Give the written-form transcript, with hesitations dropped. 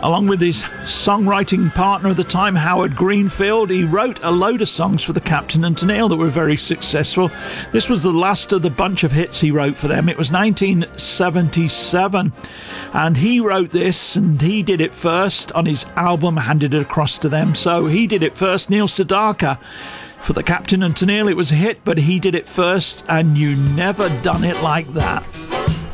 Along with his songwriting partner at the time, Howard Greenfield, he wrote a load of songs for the Captain and Tennille that were very successful. This was the last of the bunch of hits he wrote for them. It was 1977, and he wrote this, and he did it first on his album, handed it across to them. So he did it first. Neil Sedaka for the Captain and Tennille. It was a hit, but he did it first, and You Never Done It Like That.